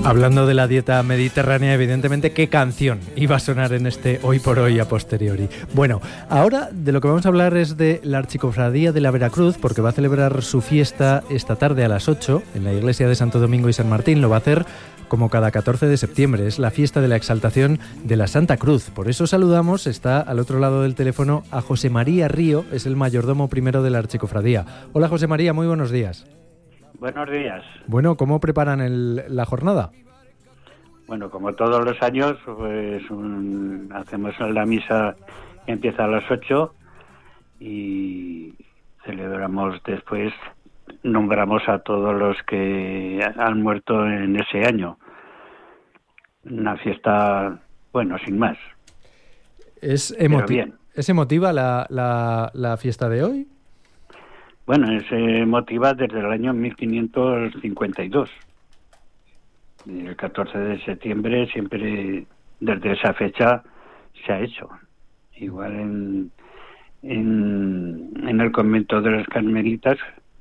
Hablando de la dieta mediterránea, evidentemente, ¿qué canción iba a sonar en este Hoy por Hoy a posteriori? Bueno, ahora de lo que vamos a hablar es de la Archicofradía de la Veracruz, porque va a celebrar su fiesta esta tarde a las 8 en la iglesia de Santo Domingo y San Martín. Lo va a hacer como cada 14 de septiembre. Es la fiesta de la exaltación de la Santa Cruz. Por eso saludamos, está al otro lado del teléfono, a José María Río, es el mayordomo primero de la Archicofradía. Hola José María, muy buenos días. Buenos días. Bueno, ¿cómo preparan la jornada? Bueno, como todos los años, pues hacemos la misa que empieza a las 8 y celebramos después, nombramos a todos los que han muerto en ese año. Una fiesta, bueno, sin más. ¿Es emotiva la fiesta de hoy? Bueno, es emotiva desde el año 1552. El 14 de septiembre siempre, desde esa fecha, se ha hecho. Igual en el convento de las Carmelitas,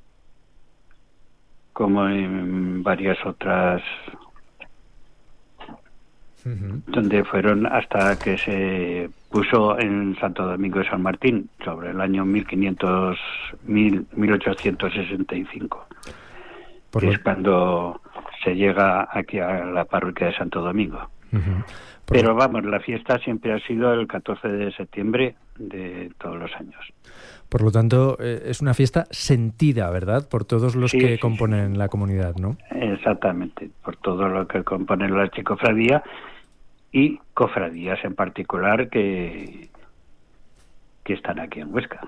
como en varias otras, donde fueron hasta que se puso en Santo Domingo de San Martín, sobre el año 1865, que es cuando se llega aquí a la parroquia de Santo Domingo. Pero vamos, la fiesta siempre ha sido el 14 de septiembre de todos los años. Por lo tanto, es una fiesta sentida, ¿verdad? Por todos los que componen la comunidad, ¿no? Exactamente, por todo lo que componen la Archicofradía y cofradías en particular que están aquí en Huesca.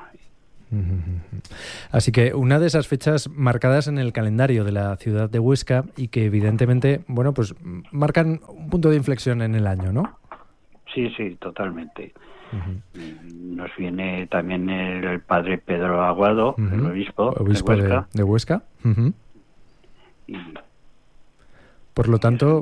Así que una de esas fechas marcadas en el calendario de la ciudad de Huesca y que evidentemente, bueno, pues marcan un punto de inflexión en el año, ¿no? Sí, totalmente. Nos viene también el padre Pedro Aguado, el obispo de Huesca. Y por lo tanto,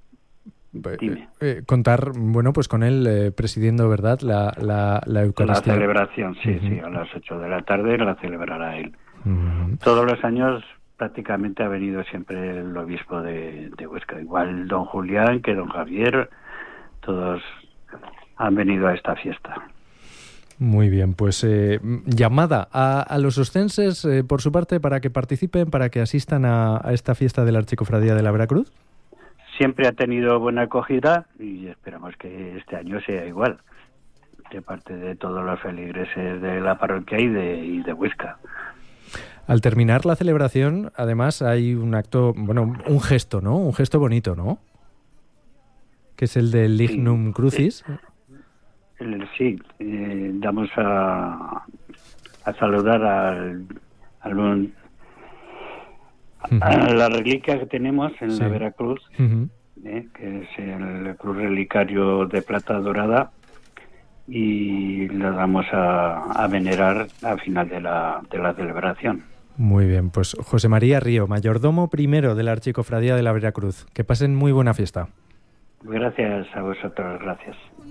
contar, bueno, pues con él presidiendo, ¿verdad?, la Eucaristía. La celebración, sí, a las 8 de la tarde la celebrará él. Todos los años prácticamente ha venido siempre el obispo de Huesca, igual don Julián que don Javier, todos han venido a esta fiesta. Muy bien, pues llamada a los oscenses por su parte para que participen, para que asistan a esta fiesta de la Archicofradía de la Veracruz. Siempre ha tenido buena acogida y esperamos que este año sea igual, de parte de todos los feligreses de la parroquia y de Huesca. Al terminar la celebración, además, hay un acto, bueno, un gesto, ¿no? Un gesto bonito, ¿no? Que es el del Lignum Crucis. Damos a saludar a la reliquia que tenemos en la Veracruz, que es el cruz relicario de plata dorada, y la damos a venerar al final de la celebración. Muy bien, pues José María Río, mayordomo primero de la Archicofradía de la Veracruz. Que pasen muy buena fiesta. Gracias a vosotros, gracias.